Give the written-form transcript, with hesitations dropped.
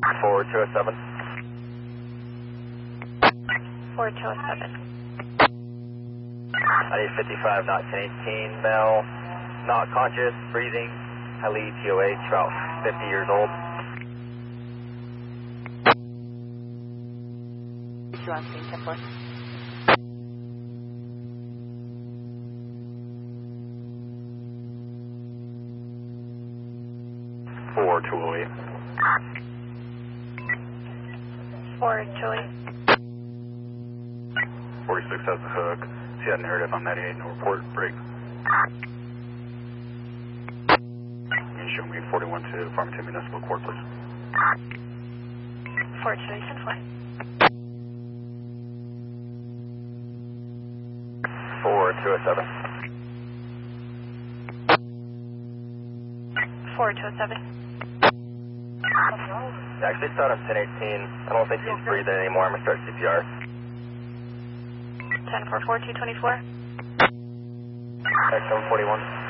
4207. 4207. I need 55, not 1018, male, not conscious, breathing, highly TOH, about 50 years old. You on scene 10-4. Four two oh eight. 4208. 46 has the hook. She hadn't heard it on 98, no report, break. You can show me 412 Farmington Municipal Court, please. 4210-4. 4207. 4207. Actually, start on 1018. I don't think he's breathing anymore. I'm going to start CPR. 10-4, 4224. X741.